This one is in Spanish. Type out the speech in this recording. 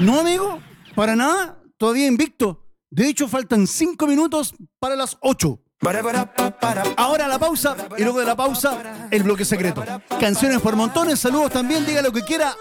No, amigo, para nada, todavía invicto. De hecho, faltan 5 minutos para las 8. Ahora la pausa y luego de la pausa el bloque secreto. Canciones por montones, saludos también, diga lo que quiera